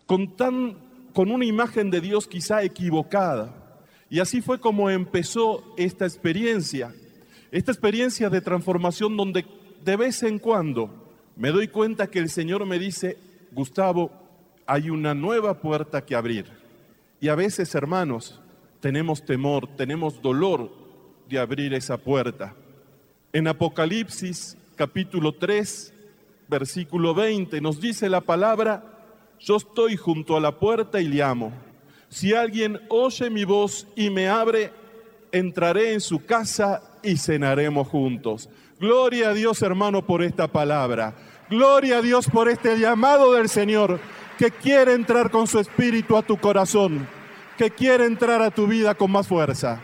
con una imagen de Dios quizá equivocada. Y así fue como empezó esta experiencia de transformación, donde de vez en cuando me doy cuenta que el Señor me dice: Gustavo, hay una nueva puerta que abrir. Y a veces, hermanos, tenemos temor, tenemos dolor de abrir esa puerta. En Apocalipsis capítulo 3, versículo 20, nos dice la palabra: yo estoy junto a la puerta y llamo. Si alguien oye mi voz y me abre, entraré en su casa y cenaremos juntos. Gloria a Dios, hermano, por esta palabra. Gloria a Dios por este llamado del Señor, que quiere entrar con su espíritu a tu corazón, que quiere entrar a tu vida con más fuerza.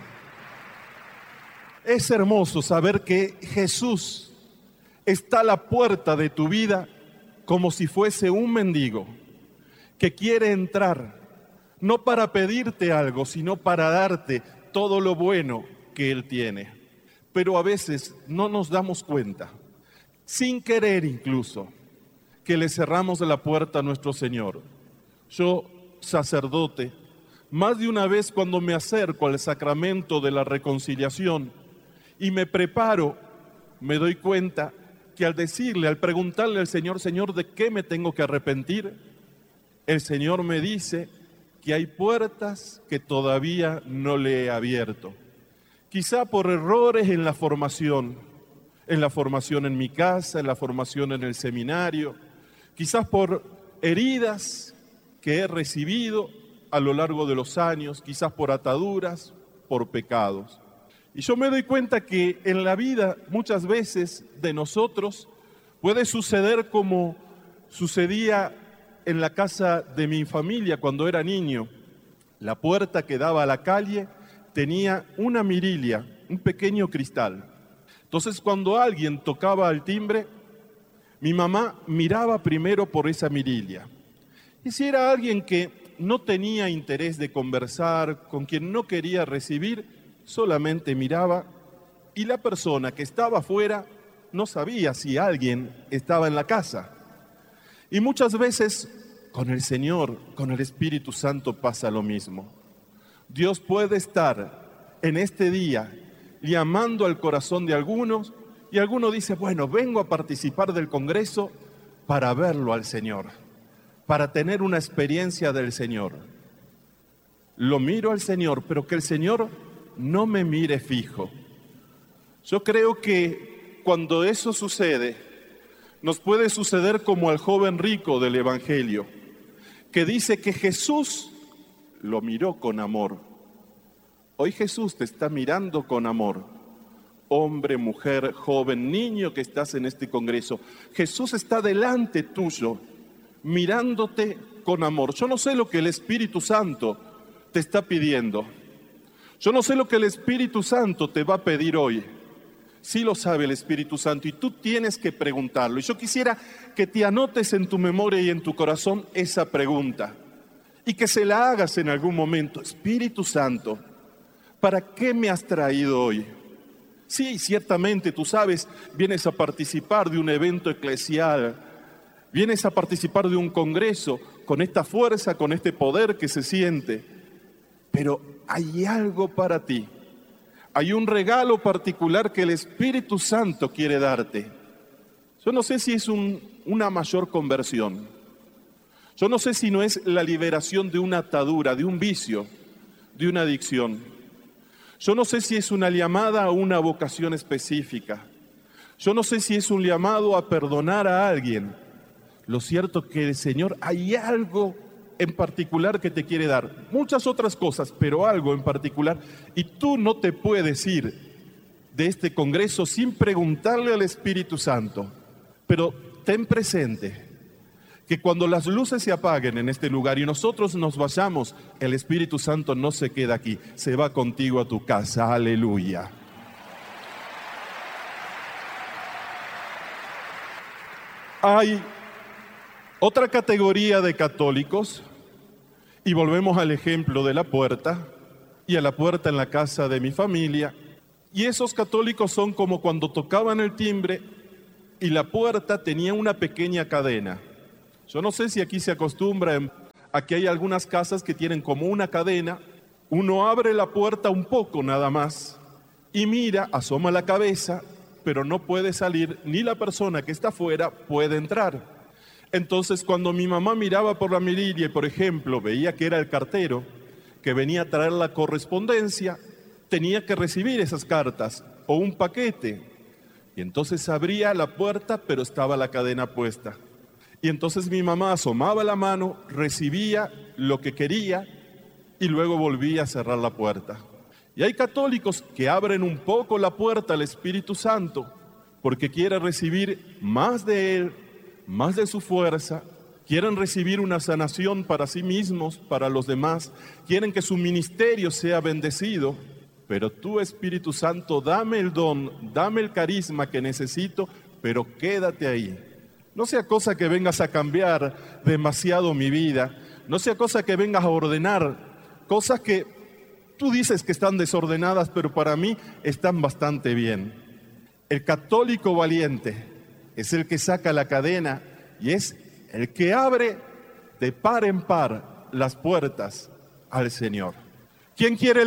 Es hermoso saber que Jesús está a la puerta de tu vida como si fuese un mendigo que quiere entrar, no para pedirte algo, sino para darte todo lo bueno que Él tiene. Pero a veces no nos damos cuenta, sin querer incluso, que le cerramos la puerta a nuestro Señor. Yo, sacerdote, más de una vez cuando me acerco al sacramento de la reconciliación y me preparo, me doy cuenta que al preguntarle al Señor: Señor, ¿de qué me tengo que arrepentir?, el Señor me dice que hay puertas que todavía no le he abierto. Quizá por errores en la formación en mi casa, en la formación en el seminario, quizás por heridas que he recibido a lo largo de los años, quizás por ataduras, por pecados. Y yo me doy cuenta que en la vida muchas veces de nosotros puede suceder como sucedía en la casa de mi familia cuando era niño. La puerta que daba a la calle tenía una mirilla, un pequeño cristal. Entonces, cuando alguien tocaba al timbre, mi mamá miraba primero por esa mirilla. Y si era alguien que no tenía interés de conversar, con quien no quería recibir, solamente miraba, y la persona que estaba afuera no sabía si alguien estaba en la casa. Y muchas veces con el Señor, con el Espíritu Santo pasa lo mismo. Dios puede estar en este día llamando al corazón de algunos, y alguno dice: bueno, vengo a participar del Congreso para verlo al Señor, para tener una experiencia del Señor. Lo miro al Señor, pero que el Señor no me mire fijo. Yo creo que cuando eso sucede, nos puede suceder como al joven rico del Evangelio, que dice que Jesús lo miró con amor. Hoy Jesús te está mirando con amor. Hombre, mujer, joven, niño que estás en este congreso, Jesús está delante tuyo, mirándote con amor. Yo no sé lo que el Espíritu Santo te está pidiendo. Yo no sé lo que el Espíritu Santo te va a pedir hoy. Sí lo sabe el Espíritu Santo y tú tienes que preguntarlo. Y yo quisiera que te anotes en tu memoria y en tu corazón esa pregunta y que se la hagas en algún momento. Espíritu Santo, ¿para qué me has traído hoy? Sí, ciertamente, tú sabes, vienes a participar de un evento eclesial, vienes a participar de un congreso con esta fuerza, con este poder que se siente, pero hay algo para ti. Hay un regalo particular que el Espíritu Santo quiere darte. Yo no sé si es una mayor conversión. Yo no sé si no es la liberación de una atadura, de un vicio, de una adicción. Yo no sé si es una llamada a una vocación específica. Yo no sé si es un llamado a perdonar a alguien. Lo cierto es que el Señor hay algo en particular que te quiere dar. Muchas otras cosas, pero algo en particular. Y tú no te puedes ir de este congreso sin preguntarle al Espíritu Santo. Pero ten presente que cuando las luces se apaguen en este lugar y nosotros nos vayamos, el Espíritu Santo no se queda aquí, se va contigo a tu casa. Aleluya. Hay otra categoría de católicos, y volvemos al ejemplo de la puerta, y a la puerta en la casa de mi familia, y esos católicos son como cuando tocaban el timbre y la puerta tenía una pequeña cadena. Yo no sé si aquí se acostumbra Aquí hay algunas casas que tienen como una cadena. Uno abre la puerta un poco nada más y mira, asoma la cabeza, pero no puede salir, ni la persona que está afuera puede entrar. Entonces, cuando mi mamá miraba por la mirilla y, por ejemplo, veía que era el cartero que venía a traer la correspondencia, tenía que recibir esas cartas o un paquete. Y entonces abría la puerta, pero estaba la cadena puesta. Y entonces mi mamá asomaba la mano, recibía lo que quería y luego volvía a cerrar la puerta. Y hay católicos que abren un poco la puerta al Espíritu Santo porque quieren recibir más de Él, más de su fuerza, quieren recibir una sanación para sí mismos, para los demás, quieren que su ministerio sea bendecido. Pero tú, Espíritu Santo, dame el don, dame el carisma que necesito, pero quédate ahí. No sea cosa que vengas a cambiar demasiado mi vida, no sea cosa que vengas a ordenar cosas que tú dices que están desordenadas, pero para mí están bastante bien. El católico valiente es el que saca la cadena y es el que abre de par en par las puertas al Señor. ¿Quién quiere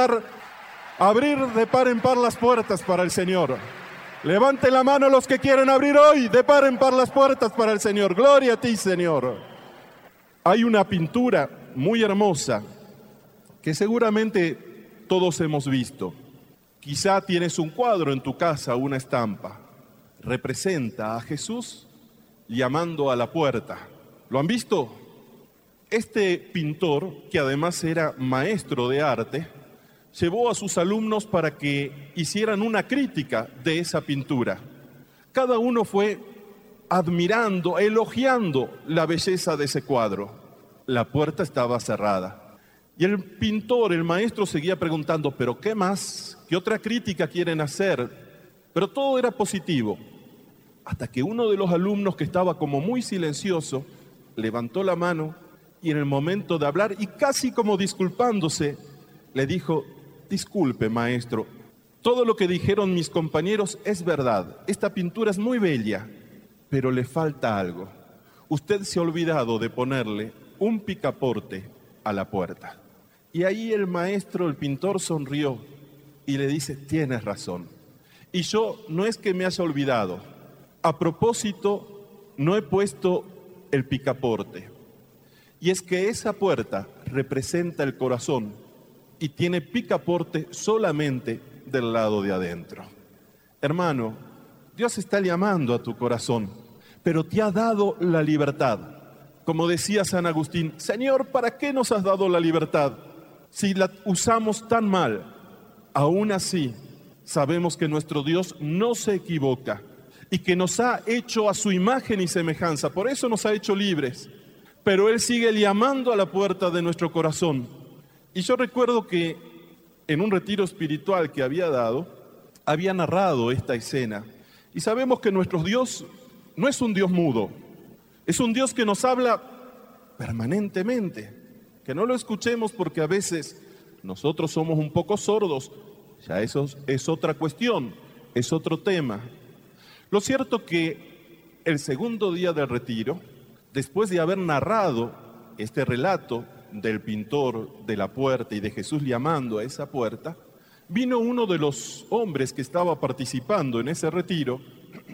abrir de par en par las puertas para el Señor? Levante la mano los que quieren abrir hoy de par en par las puertas para el Señor. Gloria a ti, Señor. Hay una pintura muy hermosa que seguramente todos hemos visto. Quizá tienes un cuadro en tu casa, una estampa. Representa a Jesús llamando a la puerta. ¿Lo han visto? Este pintor, que además era maestro de arte, llevó a sus alumnos para que hicieran una crítica de esa pintura. Cada uno fue admirando, elogiando la belleza de ese cuadro. La puerta estaba cerrada. Y el pintor, el maestro, seguía preguntando, ¿pero qué más? ¿Qué otra crítica quieren hacer? Pero todo era positivo. Hasta que uno de los alumnos, que estaba como muy silencioso, levantó la mano y en el momento de hablar, y casi como disculpándose, le dijo, disculpe, maestro, todo lo que dijeron mis compañeros es verdad. Esta pintura es muy bella, pero le falta algo. Usted se ha olvidado de ponerle un picaporte a la puerta. Y ahí el maestro, el pintor, sonrió y le dice, tienes razón. Y yo no es que me haya olvidado. A propósito, no he puesto el picaporte. Y es que esa puerta representa el corazón y tiene picaporte solamente del lado de adentro. Hermano, Dios está llamando a tu corazón, pero te ha dado la libertad. Como decía San Agustín, Señor, ¿para qué nos has dado la libertad? Si la usamos tan mal, aún así sabemos que nuestro Dios no se equivoca y que nos ha hecho a su imagen y semejanza. Por eso nos ha hecho libres. Pero Él sigue llamando a la puerta de nuestro corazón. Y yo recuerdo que en un retiro espiritual que había dado, había narrado esta escena. Y sabemos que nuestro Dios no es un Dios mudo, es un Dios que nos habla permanentemente. Que no lo escuchemos porque a veces nosotros somos un poco sordos. Ya eso es otra cuestión, es otro tema. Lo cierto que el segundo día del retiro, después de haber narrado este relato del pintor de la puerta y de Jesús llamando a esa puerta, vino uno de los hombres que estaba participando en ese retiro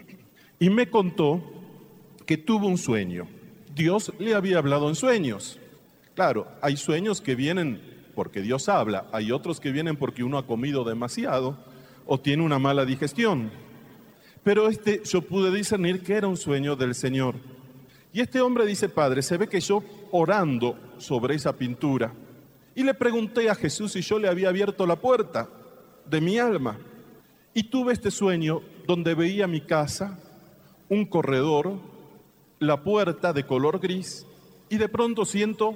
y me contó que tuvo un sueño. Dios le había hablado en sueños. Claro, hay sueños que vienen porque Dios habla, hay otros que vienen porque uno ha comido demasiado o tiene una mala digestión. Pero yo pude discernir que era un sueño del Señor. Y este hombre dice, Padre, se ve que yo orando sobre esa pintura y le pregunté a Jesús si yo le había abierto la puerta de mi alma. Y tuve este sueño donde veía mi casa, un corredor, la puerta de color gris y de pronto siento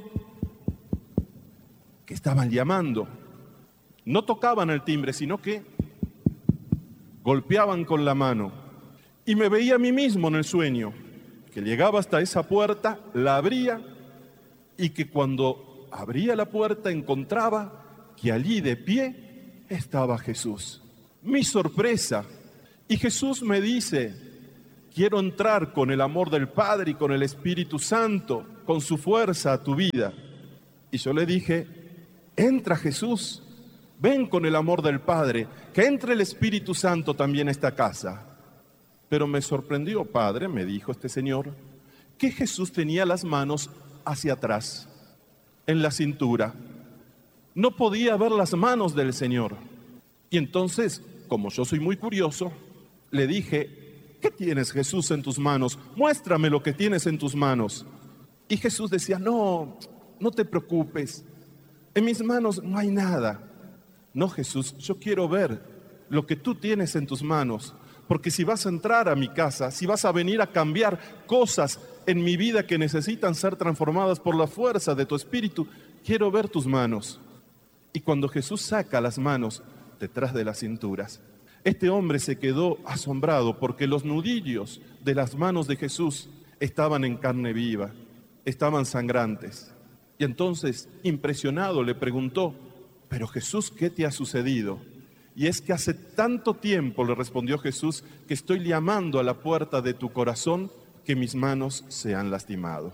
que estaban llamando. No tocaban el timbre, sino que golpeaban con la mano. Y me veía a mí mismo en el sueño, que llegaba hasta esa puerta, la abría y que cuando abría la puerta encontraba que allí de pie estaba Jesús. Mi sorpresa. Y Jesús me dice, quiero entrar con el amor del Padre y con el Espíritu Santo, con su fuerza a tu vida. Y yo le dije, entra Jesús, ven con el amor del Padre, que entre el Espíritu Santo también a esta casa. Pero me sorprendió, Padre, me dijo este señor, que Jesús tenía las manos hacia atrás, en la cintura. No podía ver las manos del Señor. Y entonces, como yo soy muy curioso, le dije, ¿qué tienes, Jesús, en tus manos? Muéstrame lo que tienes en tus manos. Y Jesús decía, no te preocupes, en mis manos no hay nada. No, Jesús, yo quiero ver lo que tú tienes en tus manos, porque si vas a entrar a mi casa, si vas a venir a cambiar cosas en mi vida que necesitan ser transformadas por la fuerza de tu Espíritu, quiero ver tus manos. Y cuando Jesús saca las manos detrás de las cinturas, este hombre se quedó asombrado porque los nudillos de las manos de Jesús estaban en carne viva, estaban sangrantes. Y entonces, impresionado, le preguntó, pero Jesús, ¿qué te ha sucedido? Y es que hace tanto tiempo, le respondió Jesús, que estoy llamando a la puerta de tu corazón que mis manos se han lastimado.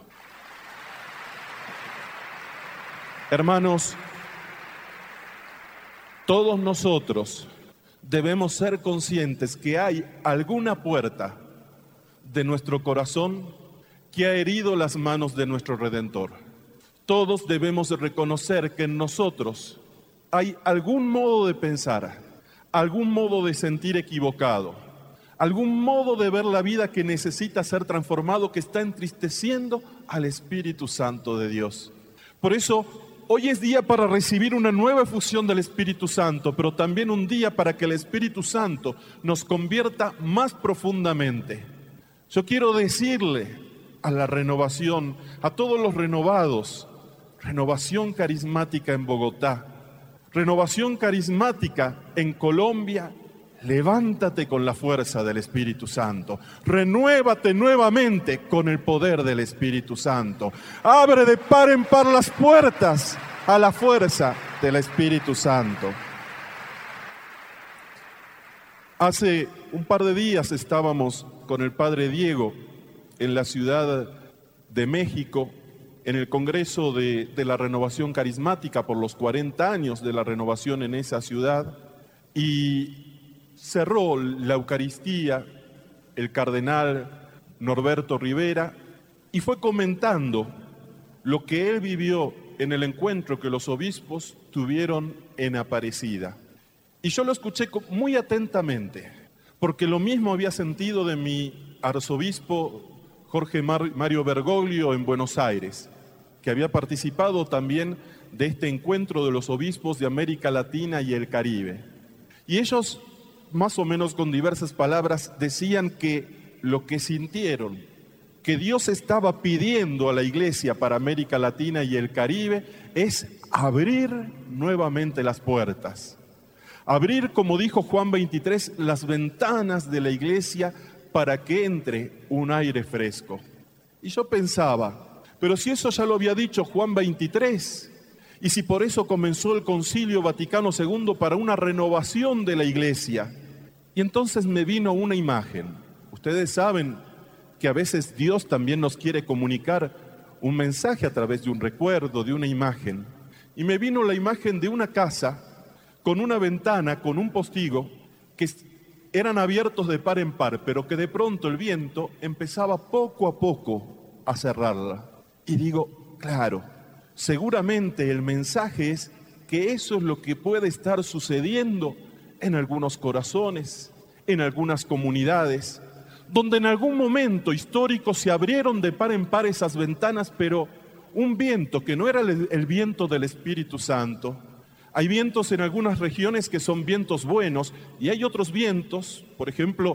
Hermanos, todos nosotros debemos ser conscientes que hay alguna puerta de nuestro corazón que ha herido las manos de nuestro Redentor. Todos debemos reconocer que en nosotros hay algún modo de pensar, algún modo de sentir equivocado, algún modo de ver la vida que necesita ser transformado, que está entristeciendo al Espíritu Santo de Dios. Por eso, hoy es día para recibir una nueva efusión del Espíritu Santo, pero también un día para que el Espíritu Santo nos convierta más profundamente. Yo quiero decirle a la renovación, a todos los renovados, renovación carismática en Bogotá, renovación carismática en Colombia, levántate con la fuerza del Espíritu Santo, renuévate nuevamente con el poder del Espíritu Santo, abre de par en par las puertas a la fuerza del Espíritu Santo. Hace un par de días estábamos con el Padre Diego en la Ciudad de México, en el Congreso de la Renovación Carismática por los 40 años de la renovación en esa ciudad, y cerró la Eucaristía el cardenal Norberto Rivera y fue comentando lo que él vivió en el encuentro que los obispos tuvieron en Aparecida. Y yo lo escuché muy atentamente, porque lo mismo había sentido de mi arzobispo Jorge Mario Bergoglio en Buenos Aires, que había participado también de este encuentro de los obispos de América Latina y el Caribe. Y ellos, más o menos con diversas palabras, decían que lo que sintieron, que Dios estaba pidiendo a la Iglesia para América Latina y el Caribe, es abrir nuevamente las puertas. Abrir, como dijo Juan 23, las ventanas de la Iglesia para que entre un aire fresco. Y yo pensaba, pero si eso ya lo había dicho Juan 23, y si por eso comenzó el Concilio Vaticano II para una renovación de la Iglesia. Y entonces me vino una imagen. Ustedes saben que a veces Dios también nos quiere comunicar un mensaje a través de un recuerdo, de una imagen. Y me vino la imagen de una casa con una ventana, con un postigo, que eran abiertos de par en par, pero que de pronto el viento empezaba poco a poco a cerrarla. Y digo, claro, seguramente el mensaje es que eso es lo que puede estar sucediendo en algunos corazones, en algunas comunidades, donde en algún momento histórico se abrieron de par en par esas ventanas, pero un viento que no era el viento del Espíritu Santo. Hay vientos en algunas regiones que son vientos buenos y hay otros vientos, por ejemplo,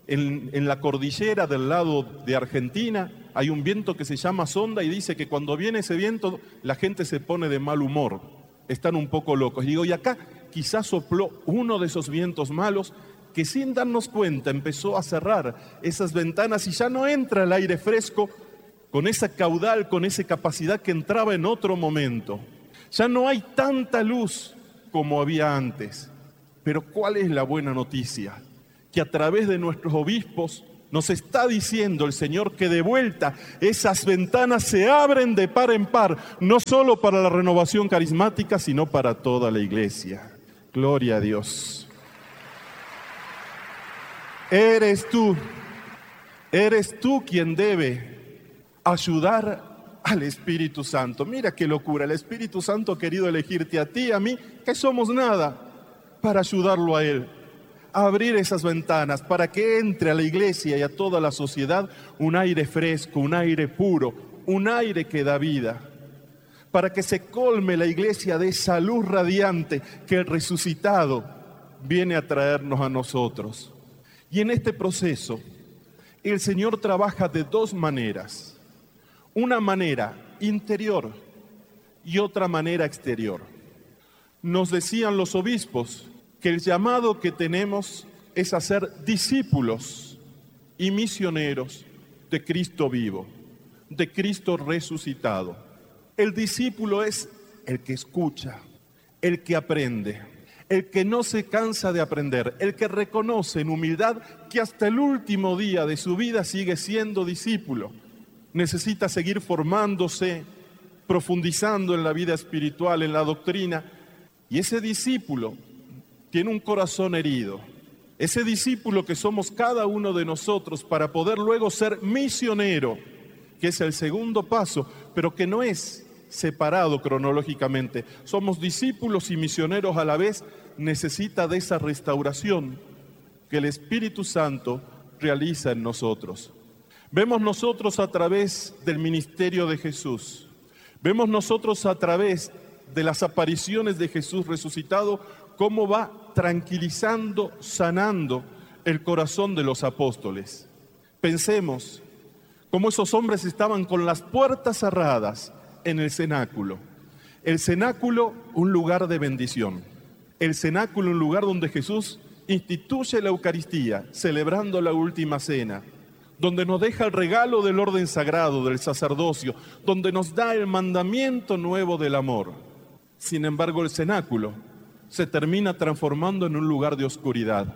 en la cordillera del lado de Argentina hay un viento que se llama sonda y dice que cuando viene ese viento la gente se pone de mal humor, están un poco locos. Y digo, y acá quizás sopló uno de esos vientos malos que sin darnos cuenta empezó a cerrar esas ventanas y ya no entra el aire fresco con esa caudal, con esa capacidad que entraba en otro momento. Ya no hay tanta luz como había antes. Pero ¿cuál es la buena noticia? Que a través de nuestros obispos Nos está diciendo el Señor que de vuelta esas ventanas se abren de par en par, no solo para la renovación carismática, sino para toda la iglesia. Gloria a Dios. Eres tú quien debe ayudar al Espíritu Santo. Mira qué locura, el Espíritu Santo ha querido elegirte a ti, a mí, que somos nada, para ayudarlo a Él. A abrir esas ventanas para que entre a la iglesia y a toda la sociedad un aire fresco, un aire puro, un aire que da vida, para que se colme la iglesia de esa luz radiante que el resucitado viene a traernos a nosotros. Y en este proceso, el Señor trabaja de dos maneras, una manera interior y otra manera exterior. Nos decían los obispos que el llamado que tenemos es a ser discípulos y misioneros de Cristo vivo, de Cristo resucitado. El discípulo es el que escucha, el que aprende, el que no se cansa de aprender, el que reconoce en humildad que hasta el último día de su vida sigue siendo discípulo. Necesita seguir formándose, profundizando en la vida espiritual, en la doctrina, y ese discípulo tiene un corazón herido. Ese discípulo que somos cada uno de nosotros para poder luego ser misionero, que es el segundo paso, pero que no es separado cronológicamente. Somos discípulos y misioneros a la vez, necesita de esa restauración que el Espíritu Santo realiza en nosotros. Vemos nosotros a través del ministerio de Jesús, vemos nosotros a través de las apariciones de Jesús resucitado, cómo va tranquilizando, sanando el corazón de los apóstoles. Pensemos cómo esos hombres estaban con las puertas cerradas en el cenáculo. El cenáculo, un lugar de bendición. El cenáculo, un lugar donde Jesús instituye la Eucaristía, celebrando la última cena, donde nos deja el regalo del orden sagrado, del sacerdocio, donde nos da el mandamiento nuevo del amor. Sin embargo, el cenáculo se termina transformando en un lugar de oscuridad,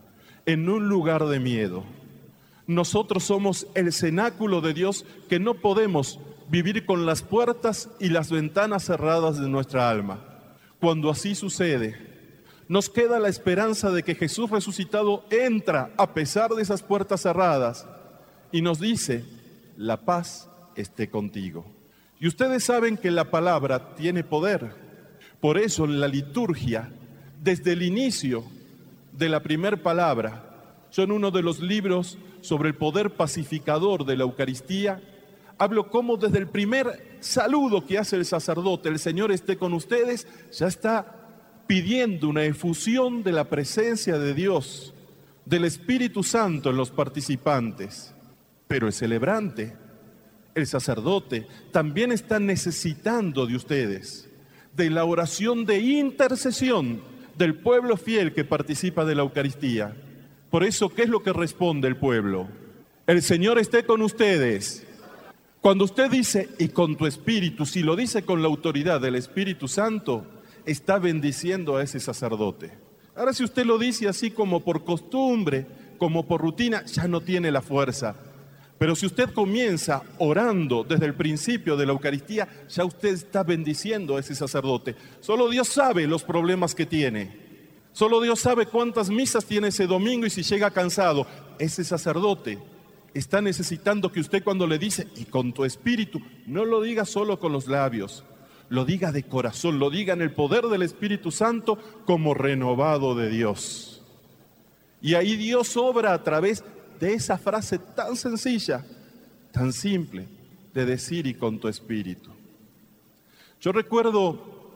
en un lugar de miedo. Nosotros somos el cenáculo de Dios que no podemos vivir con las puertas y las ventanas cerradas de nuestra alma. Cuando así sucede, nos queda la esperanza de que Jesús resucitado entra a pesar de esas puertas cerradas y nos dice, la paz esté contigo. Y ustedes saben que la palabra tiene poder. Por eso en la liturgia, desde el inicio de la primera palabra, yo en uno de los libros sobre el poder pacificador de la Eucaristía, hablo cómo desde el primer saludo que hace el sacerdote, el Señor esté con ustedes, ya está pidiendo una efusión de la presencia de Dios, del Espíritu Santo en los participantes. Pero el celebrante, el sacerdote, también está necesitando de ustedes, de la oración de intercesión del pueblo fiel que participa de la Eucaristía. Por eso, ¿qué es lo que responde el pueblo? El Señor esté con ustedes. Cuando usted dice, y con tu espíritu, si lo dice con la autoridad del Espíritu Santo, está bendiciendo a ese sacerdote. Ahora, si usted lo dice así como por costumbre, como por rutina, ya no tiene la fuerza. Pero si usted comienza orando desde el principio de la Eucaristía, ya usted está bendiciendo a ese sacerdote. Solo Dios sabe los problemas que tiene. Solo Dios sabe cuántas misas tiene ese domingo y si llega cansado. Ese sacerdote está necesitando que usted cuando le dice, y con tu espíritu, no lo diga solo con los labios, lo diga de corazón, lo diga en el poder del Espíritu Santo como renovado de Dios. Y ahí Dios obra a través de esa frase tan sencilla, tan simple, de decir y con tu espíritu. Yo recuerdo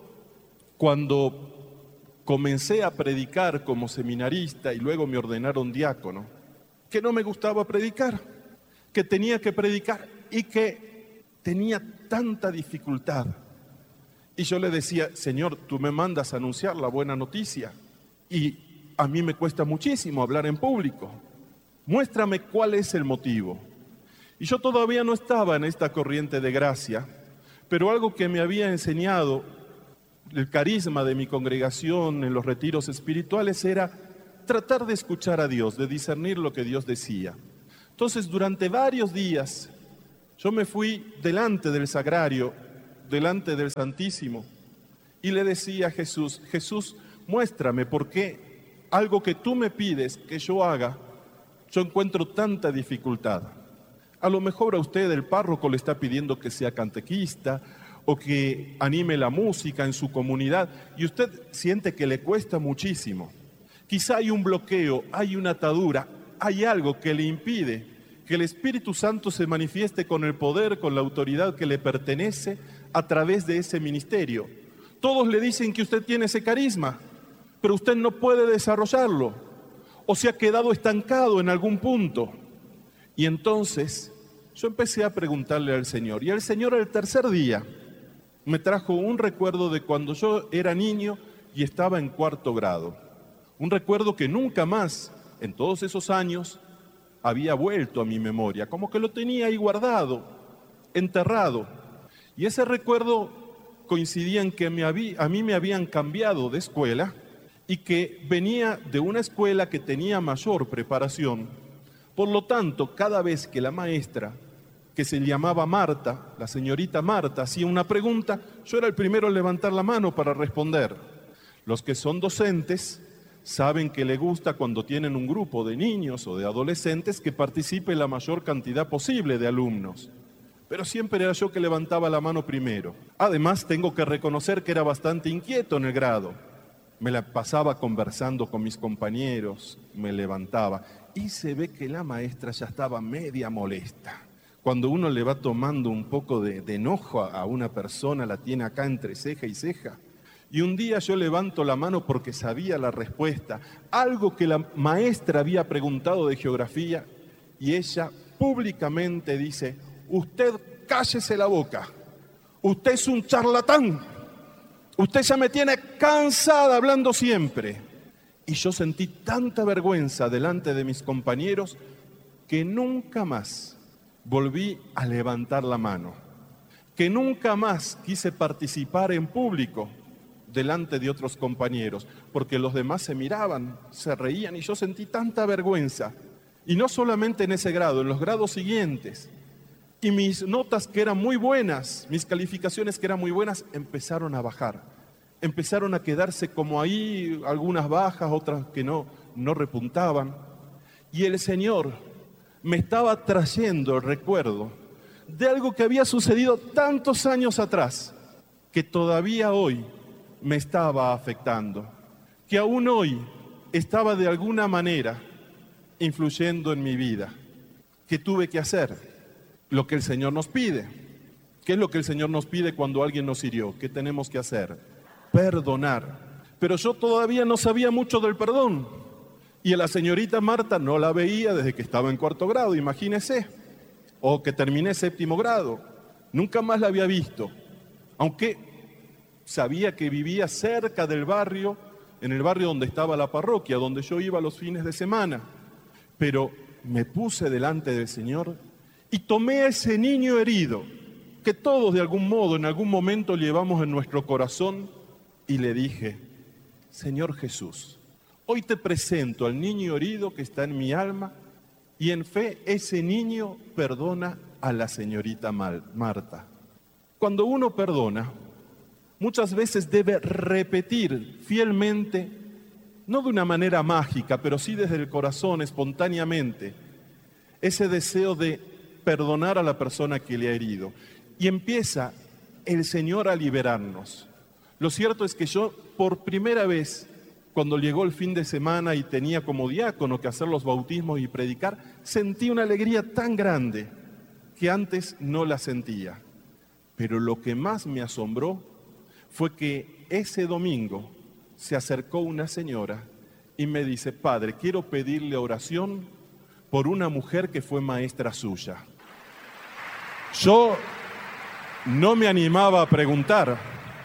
cuando comencé a predicar como seminarista y luego me ordenaron diácono, que no me gustaba predicar, que tenía que predicar y que tenía tanta dificultad. Y yo le decía, Señor, tú me mandas a anunciar la buena noticia y a mí me cuesta muchísimo hablar en público. Muéstrame cuál es el motivo. Y yo todavía no estaba en esta corriente de gracia, pero algo que me había enseñado el carisma de mi congregación en los retiros espirituales era tratar de escuchar a Dios, de discernir lo que Dios decía. Entonces, durante varios días, yo me fui delante del sagrario, delante del Santísimo, y le decía a Jesús, Jesús, muéstrame por qué algo que tú me pides que yo haga, yo encuentro tanta dificultad. A lo mejor a usted el párroco le está pidiendo que sea catequista o que anime la música en su comunidad y usted siente que le cuesta muchísimo. Quizá hay un bloqueo, hay una atadura, hay algo que le impide que el Espíritu Santo se manifieste con el poder, con la autoridad que le pertenece a través de ese ministerio. Todos le dicen que usted tiene ese carisma, pero usted no puede desarrollarlo o se ha quedado estancado en algún punto. Y entonces yo empecé a preguntarle al Señor, y el Señor el tercer día me trajo un recuerdo de cuando yo era niño y estaba en 4º grado. Un recuerdo que nunca más, en todos esos años, había vuelto a mi memoria, como que lo tenía ahí guardado, enterrado. Y ese recuerdo coincidía en que a mí me habían cambiado de escuela y que venía de una escuela que tenía mayor preparación. Por lo tanto, cada vez que la maestra, que se llamaba Marta, la señorita Marta, hacía una pregunta, yo era el primero en levantar la mano para responder. Los que son docentes saben que le gusta cuando tienen un grupo de niños o de adolescentes que participe la mayor cantidad posible de alumnos. Pero siempre era yo que levantaba la mano primero. Además, tengo que reconocer que era bastante inquieto en el grado. Me la pasaba conversando con mis compañeros, me levantaba. Y se ve que la maestra ya estaba media molesta. Cuando uno le va tomando un poco de enojo a una persona, la tiene acá entre ceja y ceja. Y un día yo levanto la mano porque sabía la respuesta, algo que la maestra había preguntado de geografía, y ella públicamente dice, usted cállese la boca, usted es un charlatán, usted ya me tiene cansada hablando siempre. Y yo sentí tanta vergüenza delante de mis compañeros que nunca más volví a levantar la mano, que nunca más quise participar en público delante de otros compañeros, porque los demás se miraban, se reían y yo sentí tanta vergüenza. Y no solamente en ese grado, en los grados siguientes. Y mis notas que eran muy buenas, mis calificaciones que eran muy buenas, empezaron a bajar. Empezaron a quedarse como ahí, algunas bajas, otras que no repuntaban. Y el Señor me estaba trayendo el recuerdo de algo que había sucedido tantos años atrás, que todavía hoy me estaba afectando, que aún hoy estaba de alguna manera influyendo en mi vida. ¿Qué tuve que hacer? Lo que el Señor nos pide. ¿Qué es lo que el Señor nos pide cuando alguien nos hirió? ¿Qué tenemos que hacer? Perdonar. Pero yo todavía no sabía mucho del perdón. Y a la señorita Marta no la veía desde que estaba en 4º grado, imagínese. O que terminé 7º grado. Nunca más la había visto. Aunque sabía que vivía cerca del barrio, en el barrio donde estaba la parroquia, donde yo iba los fines de semana. Pero me puse delante del Señor y tomé a ese niño herido, que todos de algún modo, en algún momento llevamos en nuestro corazón, y le dije, Señor Jesús, hoy te presento al niño herido que está en mi alma, y en fe ese niño perdona a la señorita Marta. Cuando uno perdona, muchas veces debe repetir fielmente, no de una manera mágica, pero sí desde el corazón, espontáneamente, ese deseo de perdonar a la persona que le ha herido. Y empieza el Señor a liberarnos. Lo cierto es que yo, por primera vez, cuando llegó el fin de semana y tenía como diácono que hacer los bautismos y predicar, sentí una alegría tan grande que antes no la sentía. Pero lo que más me asombró fue que ese domingo se acercó una señora y me dice, padre, quiero pedirle oración por una mujer que fue maestra suya. Yo no me animaba a preguntar,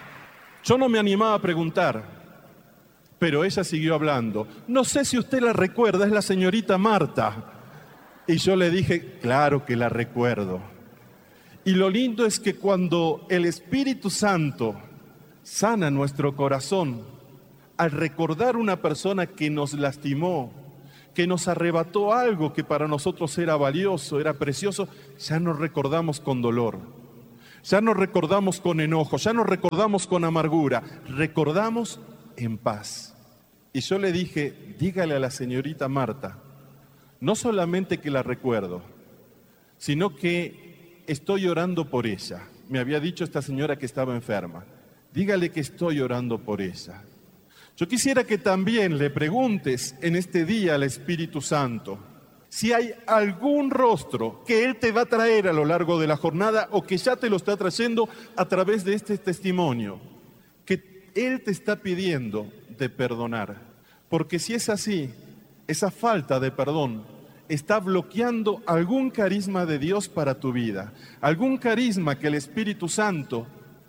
pero ella siguió hablando. No sé si usted la recuerda, es la señorita Marta. Y yo le dije, claro que la recuerdo. Y lo lindo es que cuando el Espíritu Santo sana nuestro corazón, al recordar una persona que nos lastimó, que nos arrebató algo que para nosotros era valioso, era precioso, ya no recordamos con dolor, ya no recordamos con enojo, ya no recordamos con amargura, recordamos en paz. Y yo le dije, dígale a la señorita Marta, no solamente que la recuerdo, sino que estoy orando por ella. Me había dicho esta señora que estaba enferma. Dígale que estoy orando por ella. Yo quisiera que también le preguntes en este día al Espíritu Santo si hay algún rostro que Él te va a traer a lo largo de la jornada o que ya te lo está trayendo a través de este testimonio, que Él te está pidiendo de perdonar. Porque si es así, esa falta de perdón está bloqueando algún carisma de Dios para tu vida, algún carisma que el Espíritu Santo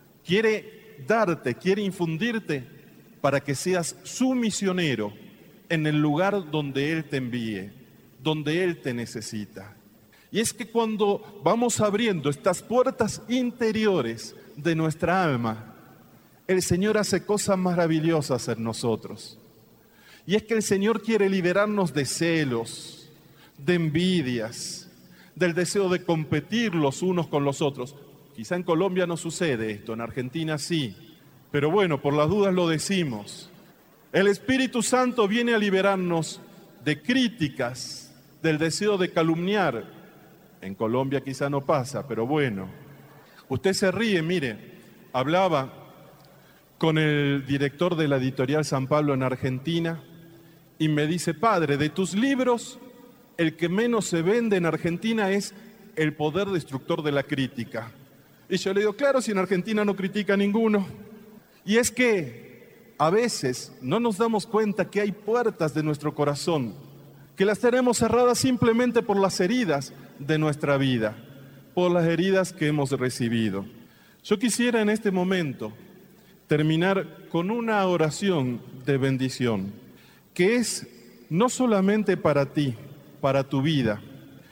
quiere darte, quiere infundirte para que seas su misionero en el lugar donde Él te envíe, donde Él te necesita. Y es que cuando vamos abriendo estas puertas interiores de nuestra alma, el Señor hace cosas maravillosas en nosotros. Y es que el Señor quiere liberarnos de celos, de envidias, del deseo de competir los unos con los otros. Quizá en Colombia no sucede esto, en Argentina sí. Pero bueno, por las dudas lo decimos. El Espíritu Santo viene a liberarnos de críticas, del deseo de calumniar. En Colombia quizá no pasa, pero bueno. Usted se ríe, mire, hablaba con el director de la editorial San Pablo en Argentina y me dice, padre, de tus libros, el que menos se vende en Argentina es El poder destructor de la crítica. Y yo le digo, claro, si en Argentina no critica ninguno. Y es que a veces no nos damos cuenta que hay puertas de nuestro corazón, que las tenemos cerradas simplemente por las heridas de nuestra vida, por las heridas que hemos recibido. Yo quisiera en este momento terminar con una oración de bendición, que es no solamente para ti, para tu vida,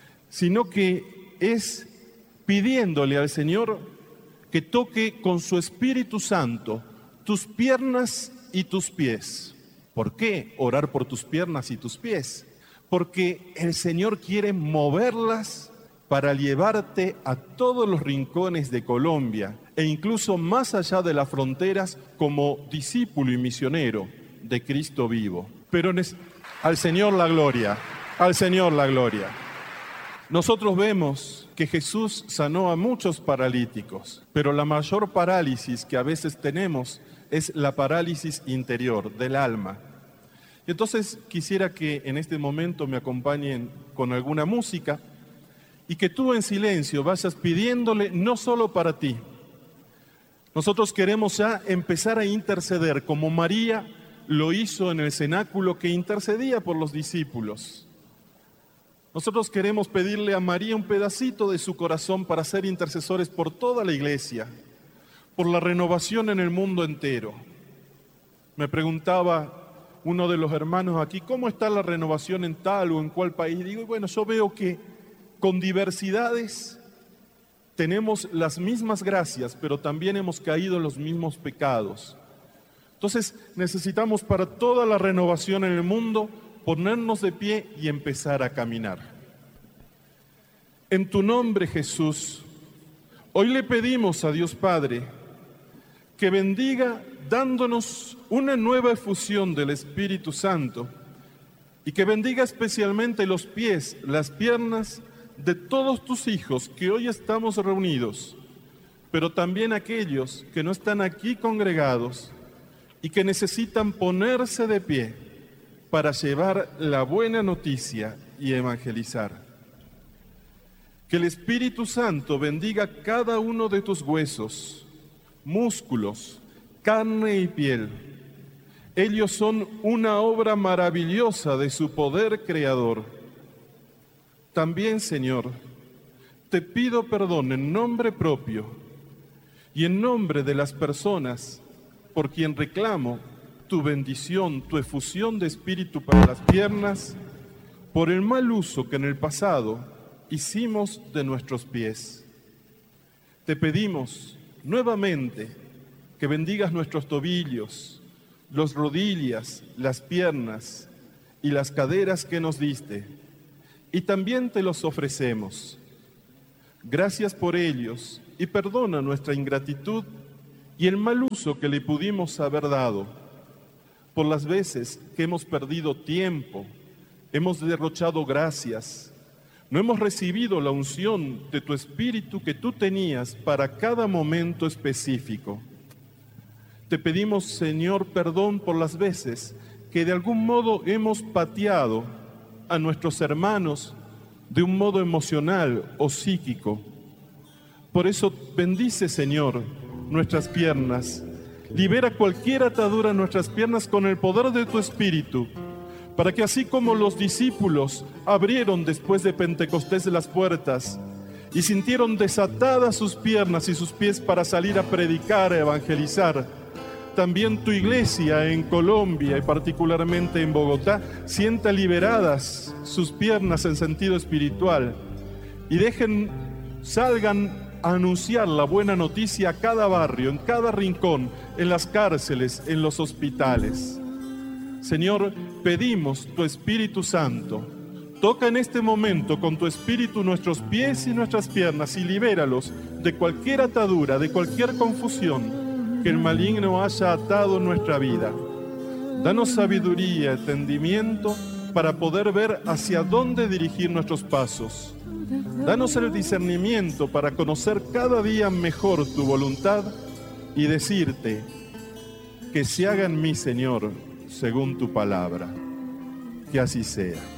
sino que es pidiéndole al Señor que toque con su Espíritu Santo tus piernas y tus pies. ¿Por qué orar por tus piernas y tus pies? Porque el Señor quiere moverlas para llevarte a todos los rincones de Colombia e incluso más allá de las fronteras como discípulo y misionero de Cristo vivo. Pero al Señor la gloria, al Señor la gloria. Nosotros vemos que Jesús sanó a muchos paralíticos, pero la mayor parálisis que a veces tenemos es la parálisis interior del alma. Y entonces quisiera que en este momento me acompañen con alguna música y que tú en silencio vayas pidiéndole no solo para ti. Nosotros queremos ya empezar a interceder como María lo hizo en el cenáculo, que intercedía por los discípulos. Nosotros queremos pedirle a María un pedacito de su corazón para ser intercesores por toda la iglesia, por la renovación en el mundo entero. Me preguntaba uno de los hermanos aquí, ¿cómo está la renovación en tal o en cual país? Digo, bueno, yo veo que con diversidades tenemos las mismas gracias, pero también hemos caído en los mismos pecados. Entonces necesitamos para toda la renovación en el mundo ponernos de pie y empezar a caminar. En tu nombre, Jesús, hoy le pedimos a Dios Padre que bendiga dándonos una nueva efusión del Espíritu Santo y que bendiga especialmente los pies, las piernas de todos tus hijos que hoy estamos reunidos, pero también aquellos que no están aquí congregados y que necesitan ponerse de pie para llevar la buena noticia y evangelizar. Que el Espíritu Santo bendiga cada uno de tus huesos, músculos, carne y piel. Ellos son una obra maravillosa de su poder creador. También, Señor, te pido perdón en nombre propio y en nombre de las personas por quien reclamo tu bendición, tu efusión de espíritu para las piernas, por el mal uso que en el pasado hicimos de nuestros pies. Te pedimos nuevamente que bendigas nuestros tobillos, las rodillas, las piernas y las caderas que nos diste, y también te los ofrecemos. Gracias por ellos y perdona nuestra ingratitud y el mal uso que le pudimos haber dado, por las veces que hemos perdido tiempo, hemos derrochado gracias, no hemos recibido la unción de tu Espíritu que tú tenías para cada momento específico. Te pedimos, Señor, perdón por las veces que de algún modo hemos pateado a nuestros hermanos de un modo emocional o psíquico. Por eso bendice, Señor, nuestras piernas. Libera cualquier atadura en nuestras piernas con el poder de tu Espíritu, para que así como los discípulos abrieron después de Pentecostés las puertas y sintieron desatadas sus piernas y sus pies para salir a predicar, a evangelizar, también tu iglesia en Colombia y particularmente en Bogotá sienta liberadas sus piernas en sentido espiritual y salgan a anunciar la buena noticia a cada barrio, en cada rincón, en las cárceles, en los hospitales. Señor, pedimos tu Espíritu Santo. Toca en este momento con tu Espíritu nuestros pies y nuestras piernas y libéralos de cualquier atadura, de cualquier confusión que el maligno haya atado en nuestra vida. Danos sabiduría, entendimiento para poder ver hacia dónde dirigir nuestros pasos. Danos el discernimiento para conocer cada día mejor tu voluntad y decirte que se haga en mí, Señor, según tu palabra. Que así sea.